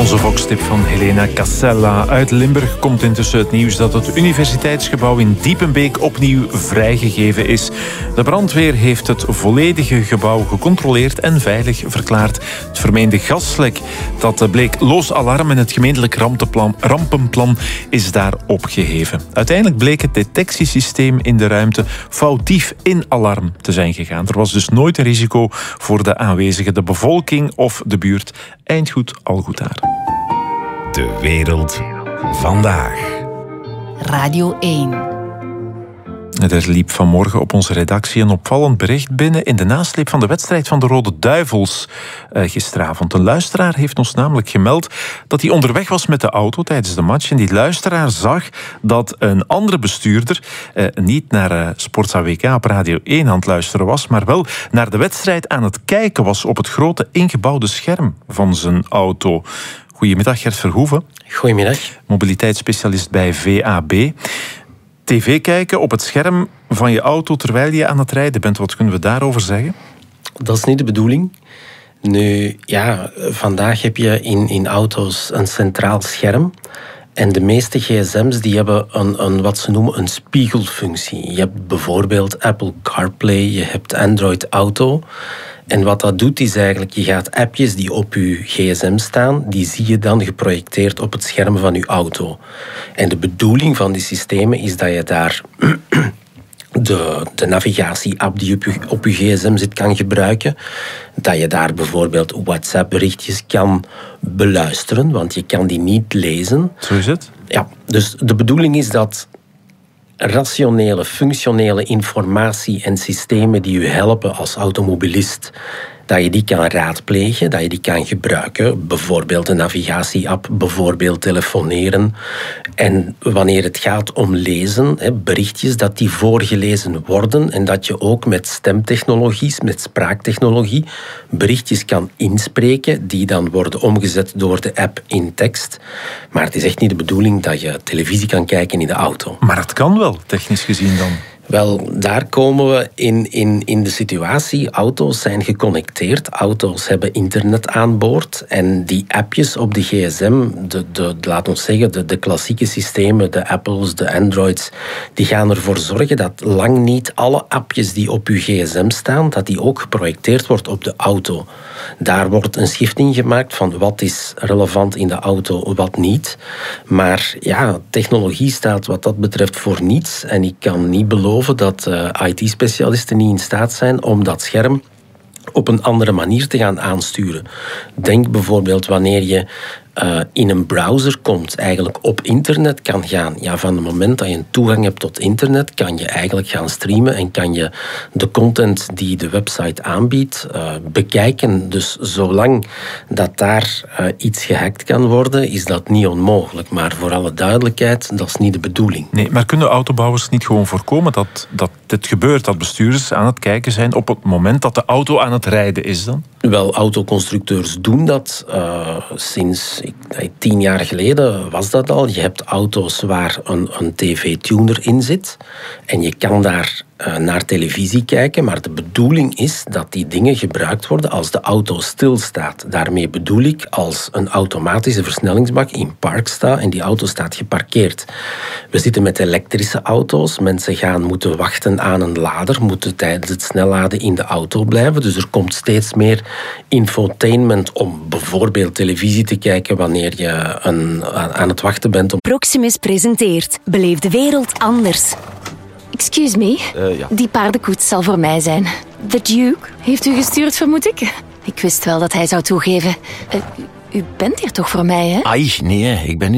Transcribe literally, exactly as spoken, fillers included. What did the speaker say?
Onze volkstip van Helena Cassella. Uit Limburg komt intussen het nieuws dat het universiteitsgebouw in Diepenbeek opnieuw vrijgegeven is. De brandweer heeft het volledige gebouw gecontroleerd en veilig verklaard. Het vermeende gaslek dat bleek loos alarm en het gemeentelijk rampenplan is daar opgeheven. Uiteindelijk bleek het detectiesysteem in de ruimte foutief in alarm te zijn gegaan. Er was dus nooit een risico voor de aanwezigen, de bevolking of de buurt. Eindgoed, al goed daar. De wereld vandaag. Radio één. Er liep vanmorgen op onze redactie een opvallend bericht binnen in de nasleep van de wedstrijd van de Rode Duivels uh, gisteravond. Een luisteraar heeft ons namelijk gemeld dat hij onderweg was met de auto tijdens de match en die luisteraar zag dat een andere bestuurder uh, niet naar uh, Sportza W K op Radio één aan het luisteren was, maar wel naar de wedstrijd aan het kijken was op het grote ingebouwde scherm van zijn auto. Goedemiddag, Gert Verhoeven. Goedemiddag. Mobiliteitsspecialist bij V A B. tv kijken op het scherm van je auto terwijl je aan het rijden bent. Wat kunnen we daarover zeggen? Dat is niet de bedoeling. Nu, ja, vandaag heb je in, in auto's een centraal scherm. En de meeste gsm's die hebben een, een, wat ze noemen een spiegelfunctie. Je hebt bijvoorbeeld Apple CarPlay, je hebt Android Auto. En wat dat doet is eigenlijk, je gaat appjes die op je gsm staan, die zie je dan geprojecteerd op het scherm van je auto. En de bedoeling van die systemen is dat je daar de, de navigatie-app die op je, op je gsm zit kan gebruiken. Dat je daar bijvoorbeeld WhatsApp-berichtjes kan beluisteren, want je kan die niet lezen. Zo is het? Ja, dus de bedoeling is dat rationele, functionele informatie en systemen die u helpen als automobilist, dat je die kan raadplegen, dat je die kan gebruiken. Bijvoorbeeld een navigatie-app, bijvoorbeeld telefoneren. En wanneer het gaat om lezen, berichtjes, dat die voorgelezen worden en dat je ook met stemtechnologie, met spraaktechnologie, berichtjes kan inspreken die dan worden omgezet door de app in tekst. Maar het is echt niet de bedoeling dat je televisie kan kijken in de auto. Maar het kan wel, technisch gezien dan. Wel, daar komen we in, in, in de situatie. Auto's zijn geconnecteerd. Auto's hebben internet aan boord. En die appjes op de gsm, de, de, laat ons zeggen, de, de klassieke systemen, de Apples, de Androids, die gaan ervoor zorgen dat lang niet alle appjes die op uw gsm staan, dat die ook geprojecteerd wordt op de auto. Daar wordt een schifting gemaakt van wat is relevant in de auto, wat niet. Maar ja, technologie staat wat dat betreft voor niets. En ik kan niet beloven dat uh, I T-specialisten niet in staat zijn om dat scherm op een andere manier te gaan aansturen. Denk bijvoorbeeld wanneer je uh, in een browser komt, eigenlijk op internet kan gaan. Ja, van het moment dat je een toegang hebt tot internet, kan je eigenlijk gaan streamen en kan je de content die de website aanbiedt uh, bekijken. Dus zolang dat daar uh, iets gehackt kan worden, is dat niet onmogelijk. Maar voor alle duidelijkheid, dat is niet de bedoeling. Nee, maar kunnen autobouwers niet gewoon voorkomen dat, dat dit gebeurt, dat bestuurders aan het kijken zijn op het moment dat de auto aan het rijden is dan? Wel, autoconstructeurs doen dat. Uh, sinds ik, tien jaar geleden was dat al. Je hebt auto's waar een, een tv-tuner in zit. En je kan daar uh, naar televisie kijken. Maar de bedoeling is dat die dingen gebruikt worden als de auto stilstaat. Daarmee bedoel ik als een automatische versnellingsbak in park staat en die auto staat geparkeerd. We zitten met elektrische auto's. Mensen gaan moeten wachten aan een lader, moeten tijdens het snelladen in de auto blijven. Dus er komt steeds meer infotainment om bijvoorbeeld televisie te kijken wanneer je een, aan het wachten bent. Om... Proximus presenteert Beleef de wereld anders. Excuse me, uh, ja. Die paardenkoets zal voor mij zijn. The Duke heeft u gestuurd, vermoed ik? Ik wist wel dat hij zou toegeven. Uh, u bent hier toch voor mij, hè? Ai, nee, ik ben